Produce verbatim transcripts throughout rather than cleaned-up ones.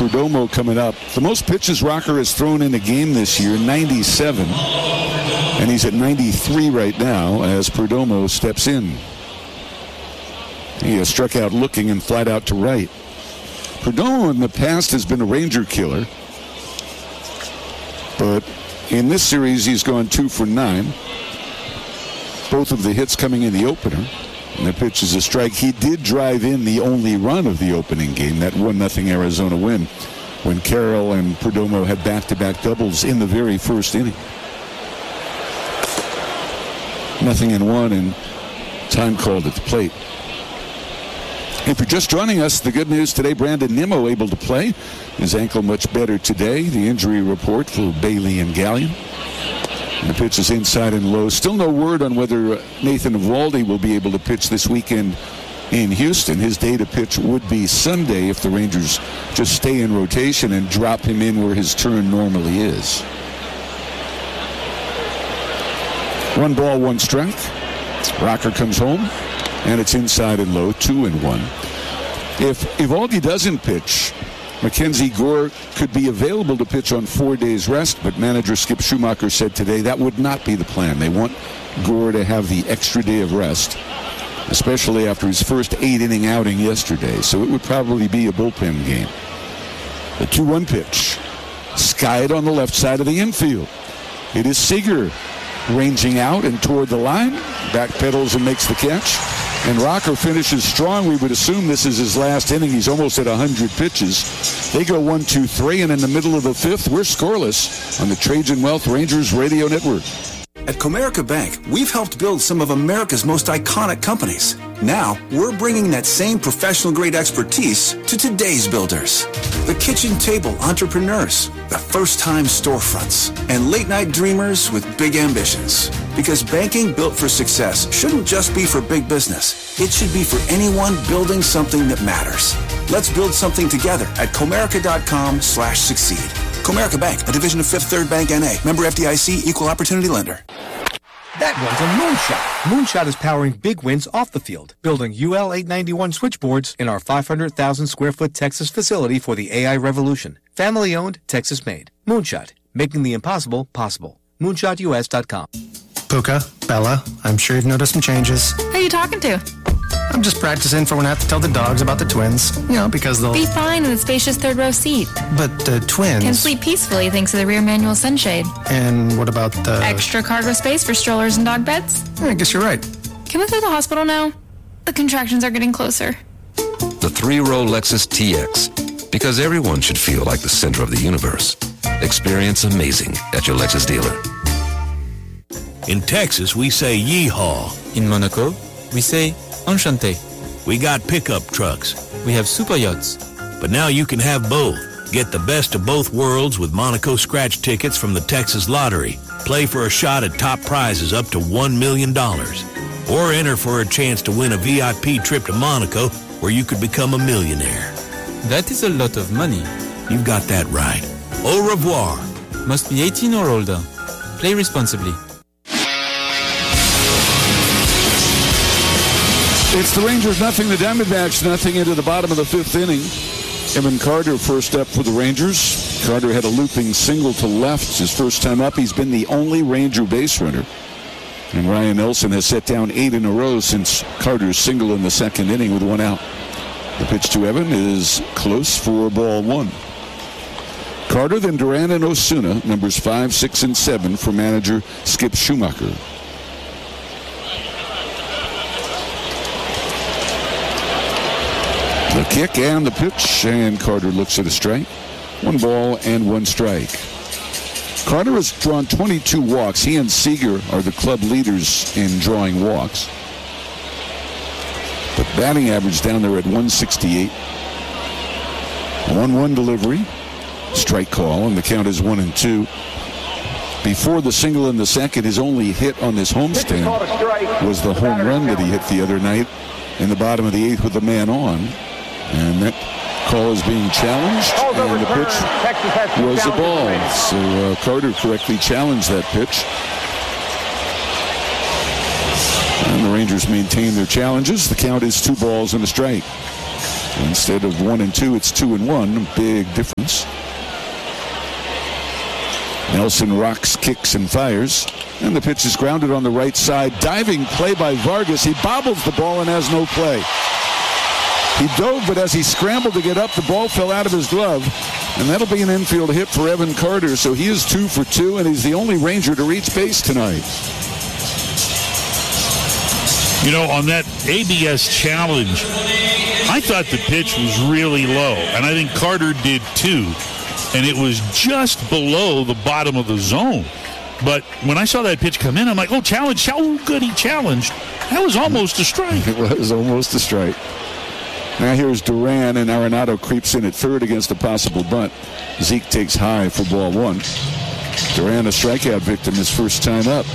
Perdomo coming up. The most pitches Rocker has thrown in a game this year, ninety-seven. And he's at ninety-three right now as Perdomo steps in. He has struck out looking and flat out to right. Perdomo in the past has been a Ranger killer. But in this series, he's gone two for nine. Both of the hits coming in the opener. And the pitch is a strike. He did drive in the only run of the opening game, that one nothing Arizona win, when Carroll and Perdomo had back-to-back doubles in the very first inning. Nothing in one, and time called at the plate. If you're just joining us, the good news today, Brandon Nimmo able to play. His ankle much better today. The injury report for Bailey and Gallion. And the pitch is inside and low. Still no word on whether Nathan Eovaldi will be able to pitch this weekend in Houston. His day to pitch would be Sunday if the Rangers just stay in rotation and drop him in where his turn normally is. One ball, one strike. Rocker comes home, and it's inside and low, two and one. If Eovaldi doesn't pitch, Mackenzie Gore could be available to pitch on four days rest, but manager Skip Schumacher said today that would not be the plan. They want Gore to have the extra day of rest, especially after his first eight-inning outing yesterday, so it would probably be a bullpen game. The two one pitch, skied on the left side of the infield. It is Seager ranging out and toward the line, backpedals and makes the catch. And Rocker finishes strong. We would assume this is his last inning. He's almost at one hundred pitches. They go one, two, three, and in the middle of the fifth, we're scoreless on the Trajan Wealth Rangers Radio Network. At Comerica Bank, we've helped build some of America's most iconic companies. Now, we're bringing that same professional-grade expertise to today's builders. The kitchen table entrepreneurs, the first-time storefronts, and late-night dreamers with big ambitions. Because banking built for success shouldn't just be for big business. It should be for anyone building something that matters. Let's build something together at Comerica.com slash succeed. Comerica Bank, a division of Fifth Third Bank N A. Member F D I C, Equal Opportunity Lender. That one's a Moonshot. Moonshot is powering big wins off the field, building U L eight ninety-one switchboards in our five hundred thousand square foot Texas facility for the A I revolution. Family owned, Texas made. Moonshot, making the impossible possible. moonshot U S dot com. Puka, Bella, I'm sure you've noticed some changes. Who are you talking to? I'm just practicing for when I have to tell the dogs about the twins. You know, because they'll... Be fine in the spacious third row seat. But the twins... Can sleep peacefully thanks to the rear manual sunshade. And what about the... Extra cargo space for strollers and dog beds? I guess you're right. Can we go to the hospital now? The contractions are getting closer. The three-row Lexus T X. Because everyone should feel like the center of the universe. Experience amazing at your Lexus dealer. In Texas, we say yeehaw. In Monaco, we say enchanté. We got pickup trucks. We have super yachts. But now you can have both. Get the best of both worlds with Monaco scratch tickets from the Texas Lottery. Play for a shot at top prizes up to one million dollars. Or enter for a chance to win a V I P trip to Monaco where you could become a millionaire. That is a lot of money. You've got that right. Au revoir. Must be eighteen or older. Play responsibly. It's the Rangers nothing, the Diamondbacks nothing into the bottom of the fifth inning. Evan Carter first up for the Rangers. Carter had a looping single to left. It's his first time up. He's been the only Ranger base runner. And Ryan Nelson has set down eight in a row since Carter's single in the second inning with one out. The pitch to Evan is close for ball one. Carter, then Duran and Osuna, numbers five, six, and seven for manager Skip Schumacher. The kick and the pitch, and Carter looks at a strike. One ball and one strike. Carter has drawn twenty-two walks. He and Seager are the club leaders in drawing walks. But batting average down there at one sixty-eight. one one delivery. Strike call, and the count is one and two. Before the single in the second, his only hit on this homestand was the home run that he hit the other night in the bottom of the eighth with the man on. And that call is being challenged, and the pitch was a ball. So uh, Carter correctly challenged that pitch. And the Rangers maintain their challenges. The count is two balls and a strike. Instead of one and two, it's two and one. Big difference. Nelson rocks, kicks, and fires. And the pitch is grounded on the right side. Diving play by Vargas. He bobbles the ball and has no play. He dove, but as he scrambled to get up, the ball fell out of his glove. And that'll be an infield hit for Evan Carter. So he is two for two, and he's the only Ranger to reach base tonight. You know, on that A B S challenge, I thought the pitch was really low, and I think Carter did too. And it was just below the bottom of the zone. But when I saw that pitch come in, I'm like, oh, challenge, oh, good, he challenged. That was almost a strike. It was almost a strike. Now here's Duran, and Arenado creeps in at third against a possible bunt. Zeke takes high for ball one. Duran, a strikeout victim, his first time up.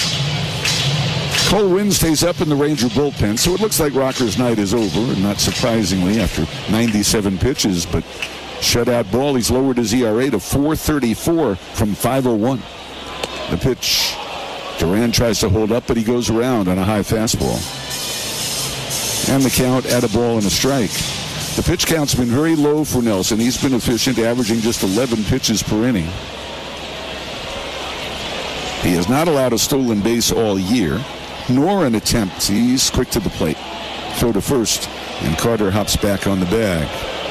Cole Winn stays up in the Ranger bullpen, so it looks like Rocker's night is over, and not surprisingly after ninety-seven pitches, but shutout ball. He's lowered his E R A to four thirty-four from five oh one. The pitch, Duran tries to hold up, but he goes around on a high fastball. And the count at a ball and a strike. The pitch count's been very low for Nelson. He's been efficient, averaging just eleven pitches per inning. He has not allowed a stolen base all year, nor an attempt. He's quick to the plate. Throw to first, and Carter hops back on the bag.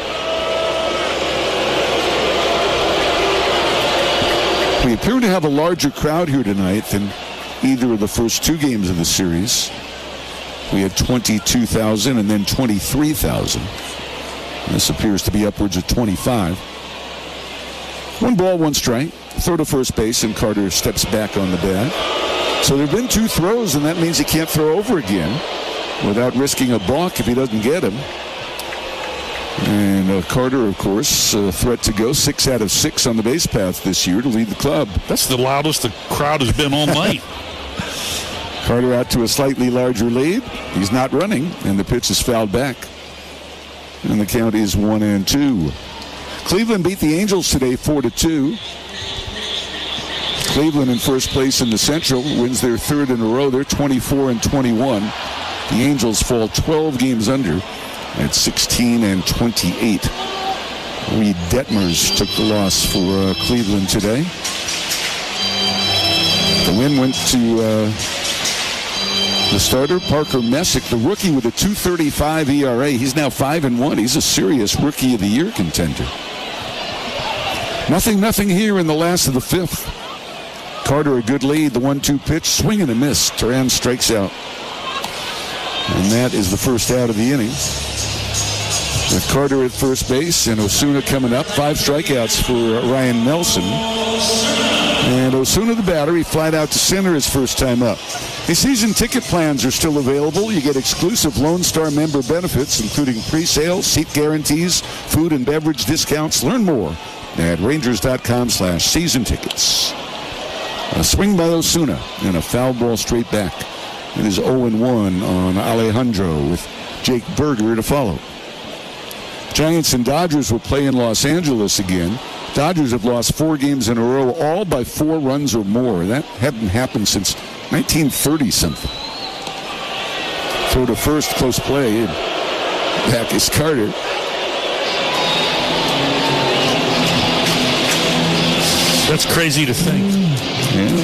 We appear to have a larger crowd here tonight than either of the first two games of the series. We had twenty-two thousand and then twenty-three thousand. This appears to be upwards of twenty-five. One ball, one strike. Throw to first base, and Carter steps back on the bag. So there have been two throws, and that means he can't throw over again without risking a balk if he doesn't get him. And uh, Carter, of course, a threat to go six out of six on the base path this year to lead the club. That's the loudest the crowd has been all night. Carter out to a slightly larger lead. He's not running, and the pitch is fouled back. And the count is one and two. Cleveland beat the Angels today four to two. Cleveland in first place in the Central, wins their third in a row. They're twenty-four and twenty-one. The Angels fall twelve games under at sixteen and twenty-eight. Reed Detmers took the loss for uh, Cleveland today. The win went to uh, the starter, Parker Messick, the rookie with a two thirty-five E R A. He's now five and one. He's a serious Rookie of the Year contender. Nothing, nothing here in the last of the fifth. Carter a good lead. The one two pitch, swing and a miss. Duran strikes out. And that is the first out of the inning. With Carter at first base and Osuna coming up. Five strikeouts for Ryan Nelson. And Osuna the batter. He flied out to center his first time up. The season ticket plans are still available. You get exclusive Lone Star member benefits, including pre-sale, seat guarantees, food and beverage discounts. Learn more at Rangers.com slash season tickets. A swing by Osuna and a foul ball straight back. It is oh and one on Alejandro with Jake Burger to follow. Giants and Dodgers will play in Los Angeles again. Dodgers have lost four games in a row, all by four runs or more. That hadn't happened since nineteen thirty something. Throw to first, close play. And back is Carter. That's crazy to think. Yeah.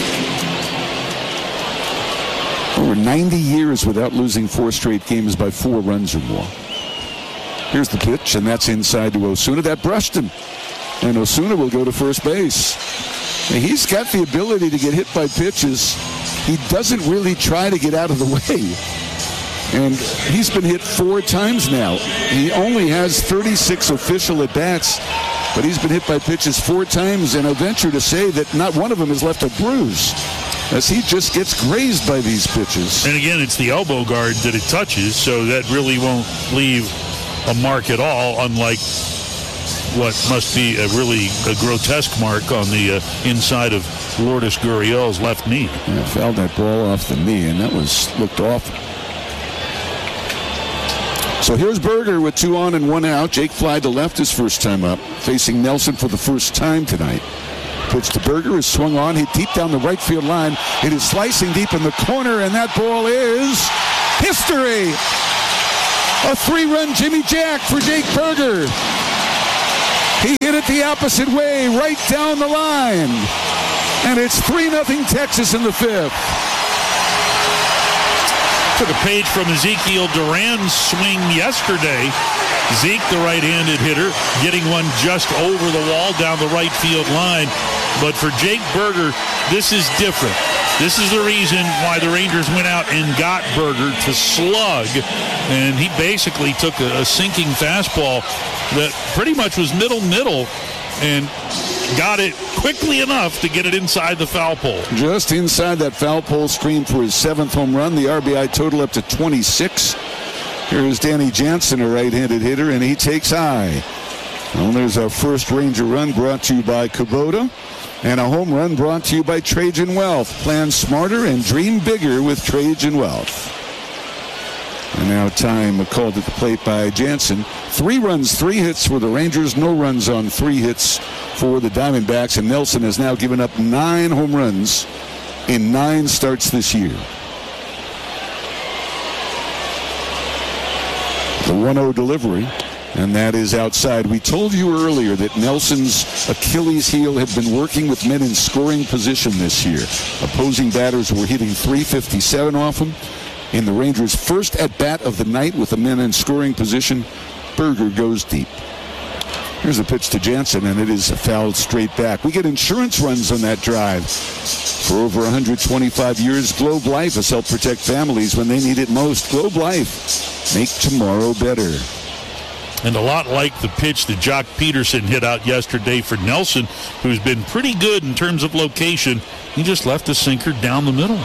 Over ninety years without losing four straight games by four runs or more. Here's the pitch, and that's inside to Osuna. That brushed him. And Osuna will go to first base. And he's got the ability to get hit by pitches. He doesn't really try to get out of the way. And he's been hit four times now. He only has thirty-six official at-bats, but he's been hit by pitches four times, and I venture to say that not one of them has left a bruise, as he just gets grazed by these pitches. And again, it's the elbow guard that it touches, so that really won't leave a mark at all, unlike what must be a really a grotesque mark on the uh, inside of Lourdes Gurriel's left knee. Yeah, fouled that ball off the knee, and that was looked awful. So here's Berger with two on and one out. Jake fly to left his first time up, facing Nelson for the first time tonight. Pitch to Berger is swung on. Hit deep down the right field line. It is slicing deep in the corner, and that ball is history. A three-run Jimmy Jack for Jake Burger. He hit it the opposite way, right down the line. And it's three nothing Texas in the fifth. Took a page from Ezekiel Duran's swing yesterday. Zeke, the right-handed hitter, getting one just over the wall down the right field line. But for Jake Burger, this is different. This is the reason why the Rangers went out and got Burger to slug. And he basically took a, a sinking fastball that pretty much was middle-middle and got it quickly enough to get it inside the foul pole. Just inside that foul pole screen for his seventh home run. The R B I total up to twenty-six. Here's Danny Jansen, a right-handed hitter, and he takes high. Well, there's our first Ranger run brought to you by Kubota, and a home run brought to you by Trajan Wealth. Plan smarter and dream bigger with Trajan Wealth. And now time called at the plate by Jansen. Three runs, three hits for the Rangers. No runs on three hits for the Diamondbacks. And Nelson has now given up nine home runs in nine starts this year. The one oh delivery, and that is outside. We told you earlier that Nelson's Achilles heel had been working with men in scoring position this year. Opposing batters were hitting three fifty-seven off him. In the Rangers' first at-bat of the night with the men in scoring position, Burger goes deep. Here's a pitch to Jansen, and it is fouled straight back. We get insurance runs on that drive. For over one hundred twenty-five years, Globe Life has helped protect families when they need it most. Globe Life, make tomorrow better. And a lot like the pitch that Jock Peterson hit out yesterday for Nelson, who's been pretty good in terms of location. He just left the sinker down the middle.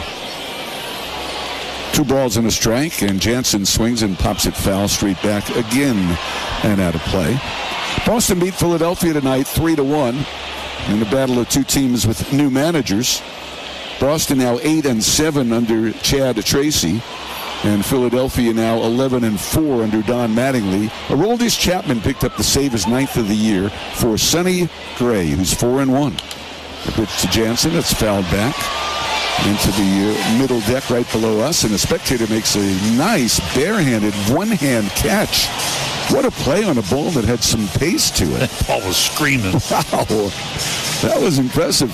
Two balls and a strike, and Jansen swings and pops it foul straight back again and out of play. Boston beat Philadelphia tonight three to one in the battle of two teams with new managers. Boston now eight and seven under Chad Tracy, and Philadelphia now eleven and four under Don Mattingly. Aroldis Chapman picked up the save, his ninth of the year, for Sonny Gray, who's four and one. The pitch to Jansen, it's fouled back into the uh, middle deck right below us, and a spectator makes a nice barehanded one-hand catch. What a play on a ball that had some pace to it. That ball was screaming. Wow, that was impressive.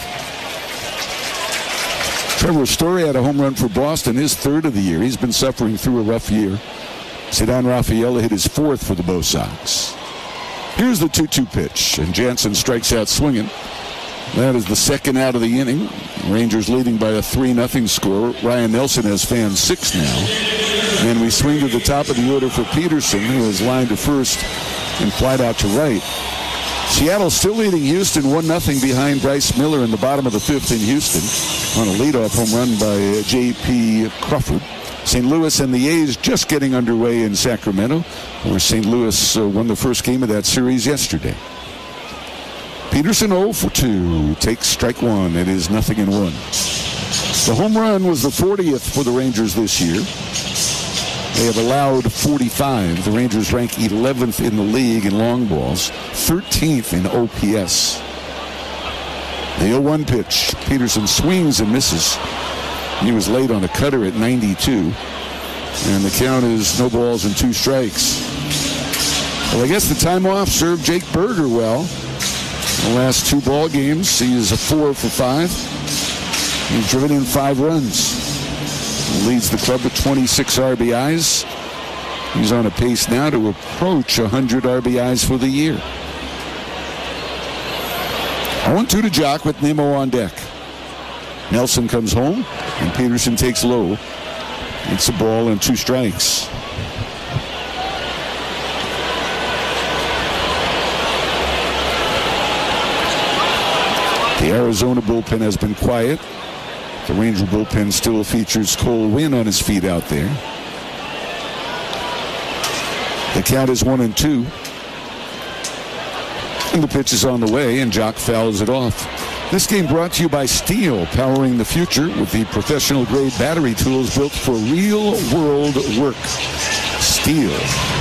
Trevor Story had a home run for Boston, his third of the year. He's been suffering through a rough year. Ceddanne Rafaela hit his fourth for the Bo Sox. Here's the two two pitch, and Jansen strikes out swinging. That is the second out of the inning. Rangers leading by a three nothing score. Ryan Nelson has fanned six now. And we swing to the top of the order for Peterson, who has lined to first and flied out to right. Seattle still leading Houston one nothing behind Bryce Miller in the bottom of the fifth in Houston on a leadoff home run by J P Crawford. Saint Louis and the A's just getting underway in Sacramento, where Saint Louis uh, won the first game of that series yesterday. Peterson oh for two, takes strike one. It is nothing in one. The home run was the fortieth for the Rangers this year. They have allowed forty-five. The Rangers rank eleventh in the league in long balls, thirteenth in O P S. The oh one pitch. Peterson swings and misses. He was late on a cutter at ninety-two. And the count is no balls and two strikes. Well, I guess the time off served Jake Burger well. The last two ball games, he is a four for five. He's driven in five runs. He leads the club with twenty-six R B Is. He's on a pace now to approach one hundred R B Is for the year. oh two to Jock with Nimmo on deck. Nelson comes home, and Peterson takes low. It's a ball and two strikes. The Arizona bullpen has been quiet. The Ranger bullpen still features Cole Winn on his feet out there. The count is one and two. And the pitch is on the way, and Jock fouls it off. This game brought to you by Steel, powering the future with the professional-grade battery tools built for real-world work. Steel.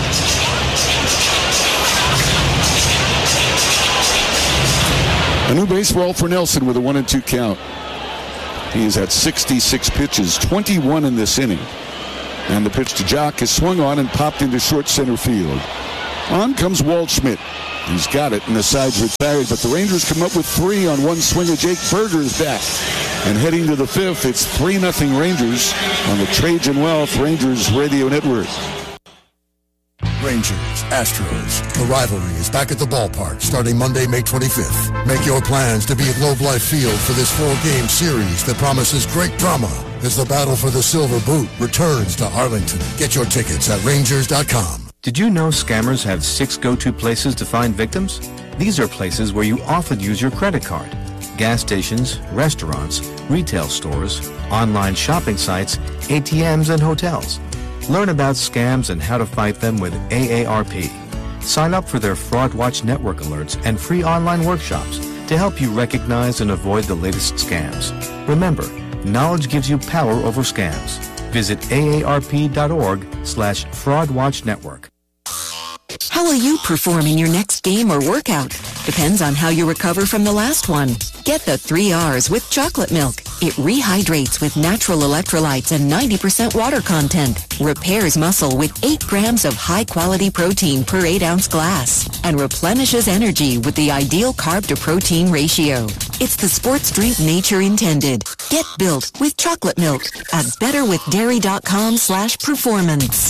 A new baseball for Nelson with a one and two count. He is at sixty-six pitches, twenty-one in this inning. And the pitch to Jock is swung on and popped into short center field. On comes Walt Schmidt. He's got it, and the side's retired, but the Rangers come up with three on one swinger. Jake Berger's back. And heading to the fifth, it's three nothing Rangers on the Trajan Wealth Rangers Radio Network. Rangers, Astros. The rivalry is back at the ballpark starting Monday, May twenty-fifth. Make your plans to be at Globe Life Field for this four-game series that promises great drama as the battle for the Silver Boot returns to Arlington. Get your tickets at Rangers dot com. Did you know scammers have six go-to places to find victims? These are places where you often use your credit card. Gas stations, restaurants, retail stores, online shopping sites, A T Ms, and hotels. Learn about scams and how to fight them with A A R P. Sign up for their Fraud Watch Network alerts and free online workshops to help you recognize and avoid the latest scams. Remember, knowledge gives you power over scams. Visit A A R P dot org slash Fraud Watch Network. How will you perform in your next game or workout? Depends on how you recover from the last one. Get the three R's with chocolate milk. It rehydrates with natural electrolytes and ninety percent water content. Repairs muscle with eight grams of high-quality protein per eight ounce glass. And replenishes energy with the ideal carb-to-protein ratio. It's the sports drink nature intended. Get built with chocolate milk at betterwithdairy.com slash performance.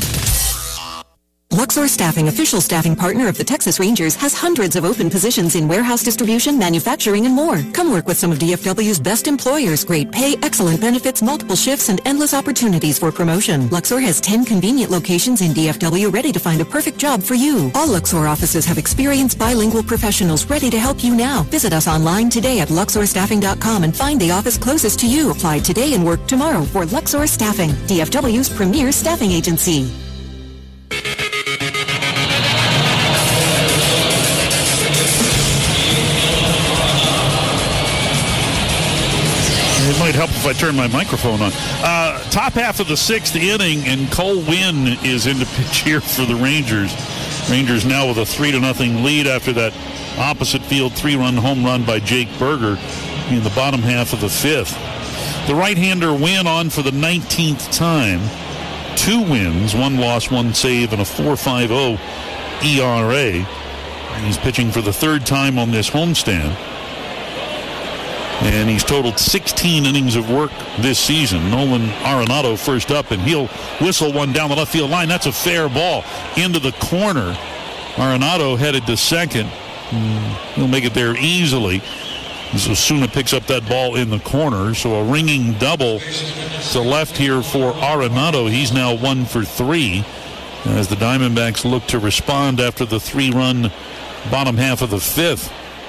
Luxor Staffing, official staffing partner of the Texas Rangers, has hundreds of open positions in warehouse distribution, manufacturing, and more. Come work with some of D F W's best employers. Great pay, excellent benefits, multiple shifts, and endless opportunities for promotion. Luxor has ten convenient locations in D F W ready to find a perfect job for you. All Luxor offices have experienced bilingual professionals ready to help you now. Visit us online today at luxor staffing dot com and find the office closest to you. Apply today and work tomorrow for Luxor Staffing, D F W's premier staffing agency. It might help if I turn my microphone on. Uh, top half of the sixth inning, and Cole Winn is in the pitch here for the Rangers. Rangers now with a three to nothing lead after that opposite field three-run home run by Jake Berger in the bottom half of the fifth. The right-hander Winn on for the nineteenth time. Two wins, one loss, one save, and a four point five oh E R A. And he's pitching for the third time on this homestand. And he's totaled sixteen innings of work this season. Nolan Arenado first up, and he'll whistle one down the left field line. That's a fair ball into the corner. Arenado headed to second. He'll make it there easily. Osuna picks up that ball in the corner. So a ringing double to left here for Arenado. He's now one for three as the Diamondbacks look to respond after the three-run bottom half of the fifth.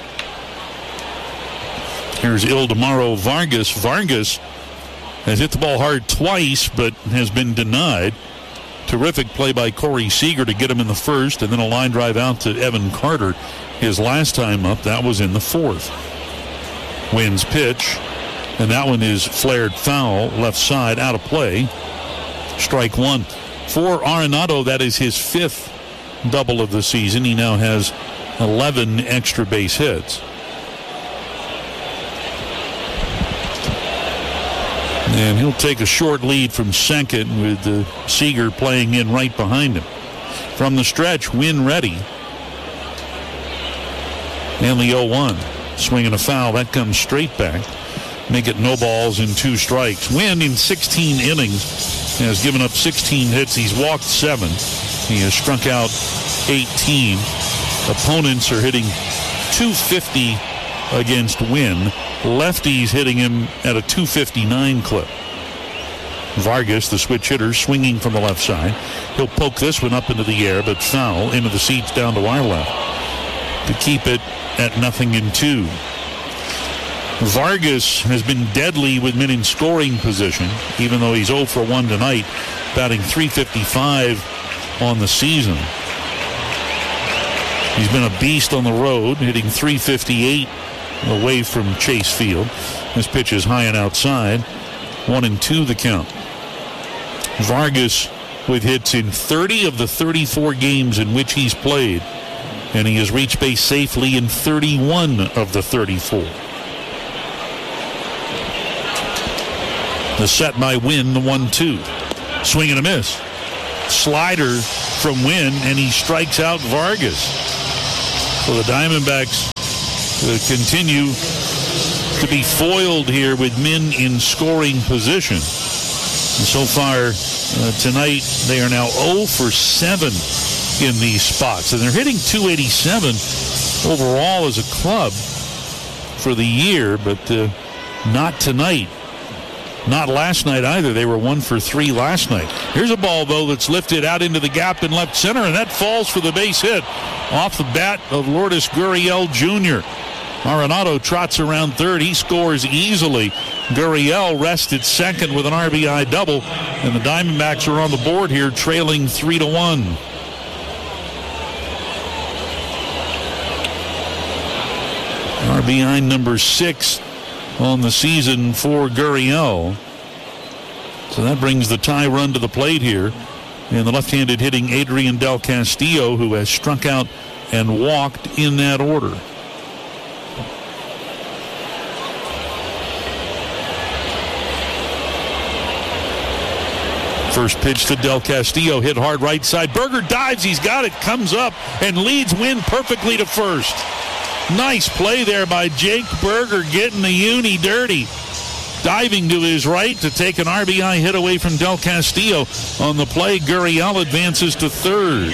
Here's Ildemaro Vargas. Vargas has hit the ball hard twice, but has been denied. Terrific play by Corey Seager to get him in the first, and then a line drive out to Evan Carter his last time up. That was in the fourth. Wynn's pitch, and that one is flared foul, left side, out of play. Strike one. For Arenado, that is his fifth double of the season. He now has eleven extra base hits. And he'll take a short lead from second with uh, Seager playing in right behind him. From the stretch, Winn ready. And the oh one. Swinging a foul. That comes straight back. Make it no balls and two strikes. Winn in sixteen innings has given up sixteen hits. He's walked seven. He has struck out eighteen. Opponents are hitting two fifty against Winn. Lefties hitting him at a two fifty-nine clip. Vargas, the switch hitter, swinging from the left side. He'll poke this one up into the air, but foul into the seats down to our left to keep it at nothing in two. Vargas has been deadly with men in scoring position, even though he's oh for one tonight, batting three fifty-five on the season. He's been a beast on the road, hitting three fifty-eight away from Chase Field. This pitch is high and outside. One and two the count. Vargas with hits in thirty of the thirty-four games in which he's played, and he has reached base safely in thirty-one of the thirty-four. The set by Winn, the one two. Swing and a miss. Slider from Wynn, and he strikes out Vargas. So the Diamondbacks uh, continue to be foiled here with men in scoring position. And so far uh, tonight, they are now oh for seven in these spots. And they're hitting two eighty-seven overall as a club for the year, but uh, not tonight. Not last night either. They were one for three last night. Here's a ball, though, that's lifted out into the gap in left center, and that falls for the base hit off the bat of Lourdes Gurriel Junior Arenado trots around third. He scores easily. Gurriel rested second with an R B I double, and the Diamondbacks are on the board here, trailing three to one. R B I number six on the season for Gurriel. So that brings the tie run to the plate here. And the left-handed hitting Adrian Del Castillo, who has struck out and walked in that order. First pitch to Del Castillo, hit hard right side. Berger dives, he's got it, comes up and leads Wynn perfectly to first. Nice play there by Jake Berger, getting the uni dirty. Diving to his right to take an R B I hit away from Del Castillo. On the play, Gurriel advances to third.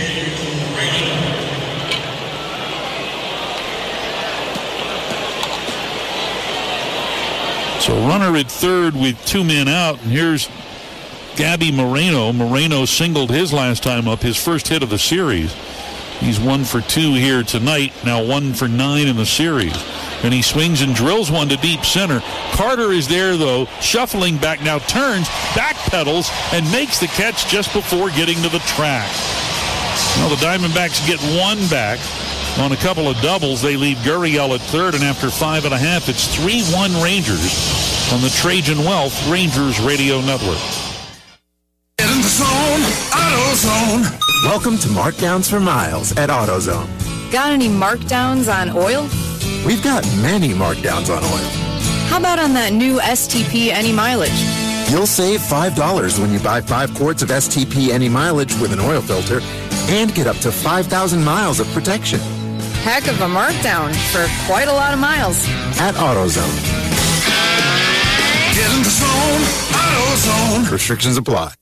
So runner at third with two men out, and here's Gabby Moreno. Moreno singled his last time up, his first hit of the series. He's one for two here tonight, now one for nine in the series. And he swings and drills one to deep center. Carter is there, though, shuffling back, now turns, backpedals, and makes the catch just before getting to the track. Well, the Diamondbacks get one back. On a couple of doubles, they leave Gurriel at third, and after five and a half, it's three one Rangers on the Trajan Wealth Rangers Radio Network. In the zone, AutoZone. Welcome to Markdowns for Miles at AutoZone. Got any markdowns on oil? We've got many markdowns on oil. How about on that new S T P Any Mileage? You'll save five dollars when you buy five quarts of S T P Any Mileage with an oil filter and get up to five thousand miles of protection. Heck of a markdown for quite a lot of miles. At AutoZone. Get in the zone, AutoZone. Restrictions apply.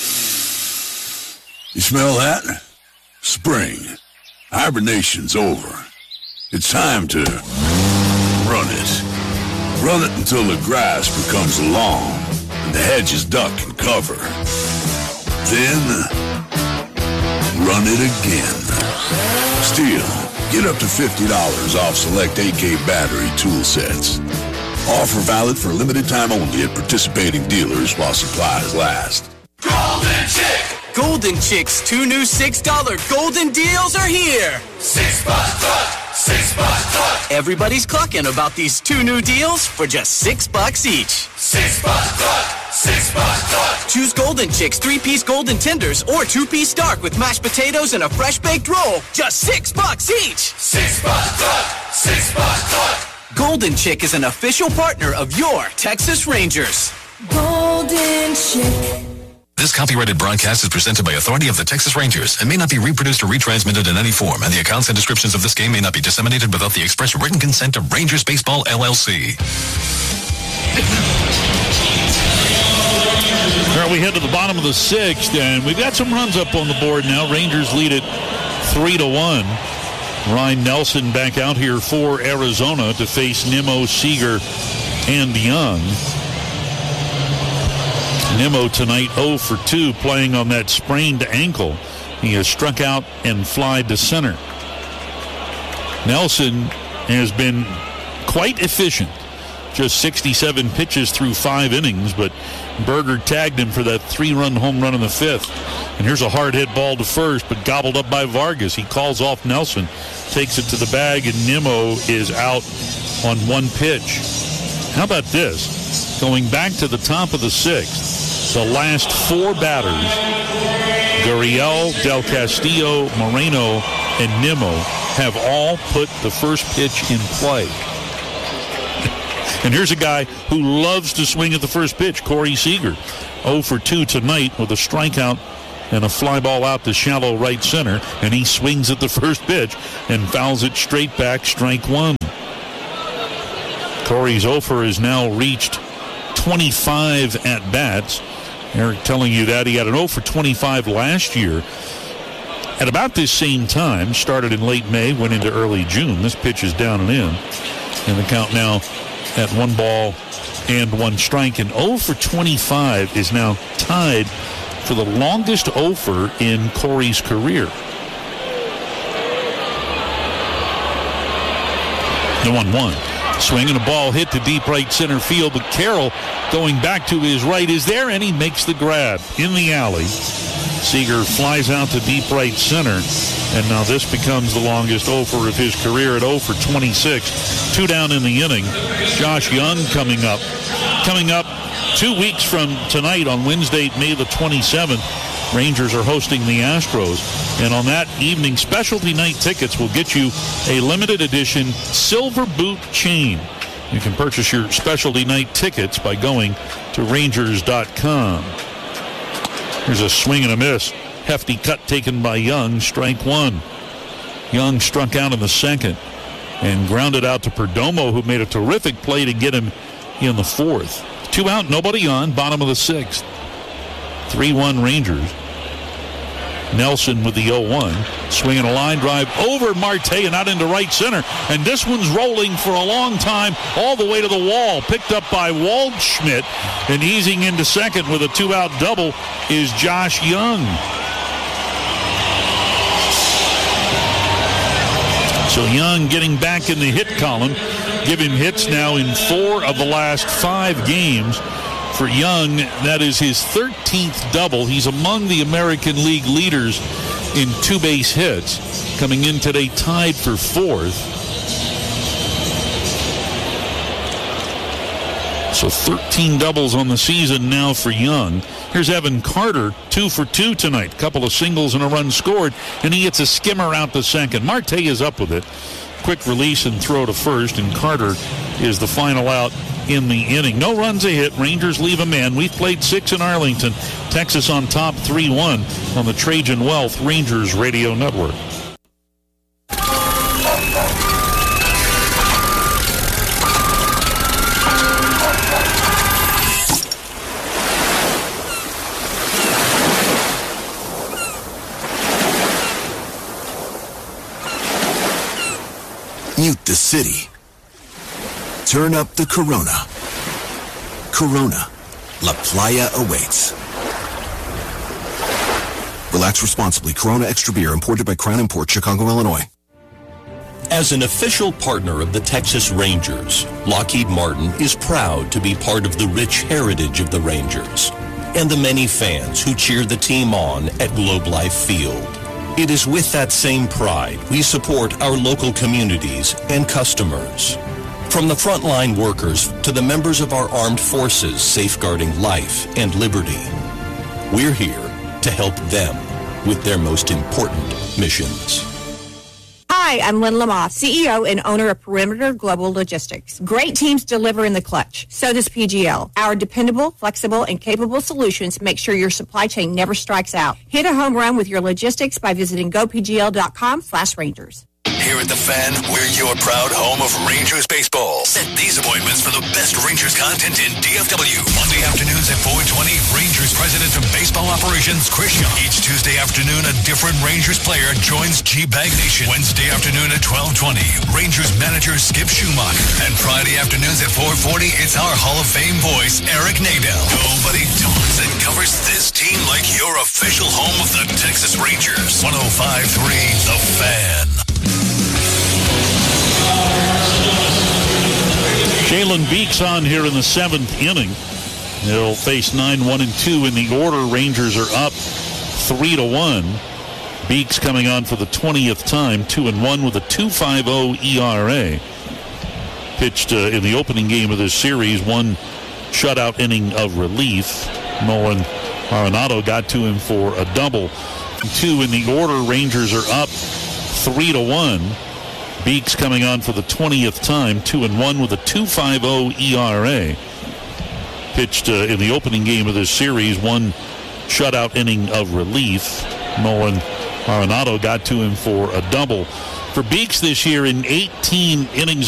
You smell that? Spring. Hibernation's over. It's time to run it. Run it until the grass becomes long and the hedges duck and cover. Then, run it again. Still, get up to fifty dollars off select A K battery tool sets. Offer valid for a limited time only at participating dealers while supplies last. Golden Chick! Golden Chick's two new six dollar golden deals are here. Six bucks cluck, six bucks cluck. Everybody's clucking about these two new deals for just six bucks each. Six bucks cluck, six bucks cluck. Choose Golden Chick's three-piece golden tenders or two-piece dark with mashed potatoes and a fresh baked roll. Just six bucks each. Six bucks cluck, six bucks cluck. Golden Chick is an official partner of your Texas Rangers. Golden Chick. This copyrighted broadcast is presented by authority of the Texas Rangers and may not be reproduced or retransmitted in any form, and the accounts and descriptions of this game may not be disseminated without the express written consent of Rangers Baseball, L L C. All right, we head to the bottom of the sixth, and we've got some runs up on the board now. Rangers lead it three to one. Ryan Nelson back out here for Arizona to face Nimmo, Seager, and Young. Nimmo tonight oh for two, playing on that sprained ankle. He has struck out and flied to center. Nelson has been quite efficient. Just sixty-seven pitches through five innings, but Berger tagged him for that three-run home run in the fifth. And here's a hard-hit ball to first, but gobbled up by Vargas. He calls off Nelson, takes it to the bag, and Nimmo is out on one pitch. How about this? Going back to the top of the sixth, the last four batters, Gurriel, Del Castillo, Moreno, and Nimmo, have all put the first pitch in play. And here's a guy who loves to swing at the first pitch, Corey Seager. oh for two tonight with a strikeout and a fly ball out to shallow right center, and he swings at the first pitch and fouls it straight back, strike one. Corey's oh for has now reached twenty-five at-bats. Eric telling you that he had an oh for twenty-five last year at about this same time. Started in late May, went into early June. This pitch is down and in. And the count now at one ball and one strike. And oh for twenty-five is now tied for the longest oh for in Corey's career. The one one. Swinging a ball hit to deep right center field, but Carroll going back to his right is there, and he makes the grab in the alley. Seager flies out to deep right center, and now this becomes the longest oh for of his career at oh for twenty-six. Two down in the inning. Josh Young coming up. Coming up two weeks from tonight on Wednesday, May the twenty-seventh. Rangers are hosting the Astros, and on that evening, specialty night tickets will get you a limited edition silver boot chain. You can purchase your specialty night tickets by going to Rangers dot com. Here's a swing and a miss. Hefty cut taken by Young, strike one. Young struck out in the second and grounded out to Perdomo, who made a terrific play to get him in the fourth. Two out, nobody on, bottom of the sixth. three one Rangers. Nelson with the oh one. Swinging a line drive over Marte and out into right center. And this one's rolling for a long time all the way to the wall. Picked up by Waldschmidt. And easing into second with a two-out double is Josh Young. So Young getting back in the hit column. Give him hits now in four of the last five games. For Young, that is his thirteenth double. He's among the American League leaders in two-base hits. Coming in today tied for fourth. So thirteen doubles on the season now for Young. Here's Evan Carter, two for two tonight. Couple of singles and a run scored, and he hits a skimmer out to second. Marte is up with it. Quick release and throw to first, and Carter is the final out in the inning. No runs a hit. Rangers leave a man. We've played six in Arlington. Texas on top three one on the Trajan Wealth Rangers Radio Network. Mute the city. Turn up the Corona. Corona. La Playa awaits. Relax responsibly. Corona Extra Beer, imported by Crown Import, Chicago, Illinois. As an official partner of the Texas Rangers, Lockheed Martin is proud to be part of the rich heritage of the Rangers and the many fans who cheer the team on at Globe Life Field. It is with that same pride we support our local communities and customers. From the frontline workers to the members of our armed forces safeguarding life and liberty, we're here to help them with their most important missions. Hi, I'm Lynn Lamothe, C E O and owner of Perimeter Global Logistics. Great teams deliver in the clutch. So does P G L. Our dependable, flexible, and capable solutions make sure your supply chain never strikes out. Hit a home run with your logistics by visiting go p g l dot com slash Rangers. Here at The Fan, we're your proud home of Rangers baseball. Set these appointments for the best Rangers content in D F W. Monday afternoons at four twenty, Rangers President of Baseball Operations, Chris Young. Each Tuesday afternoon, a different Rangers player joins G-Bag Nation. Wednesday afternoon at twelve twenty, Rangers manager Skip Schumacher. And Friday afternoons at four forty, it's our Hall of Fame voice, Eric Nadel. Nobody talks and covers this team like your official home of the Texas Rangers. one oh five point three The Fan. Jalen Beeks on here in the seventh inning. They'll face nine one and two in the order. Rangers are up three to one. Beeks coming on for the twentieth time, two and one with a two point five oh E R A. Pitched uh, in the opening game of this series, one shutout inning of relief. Nolan Arenado got to him for a double. Two in the order. Rangers are up three to one. Beeks coming on for the twentieth time, two and one with a two point five oh E R A. Pitched uh, in the opening game of this series, one shutout inning of relief. Nolan Arenado got to him for a double. For Beeks this year, in eighteen innings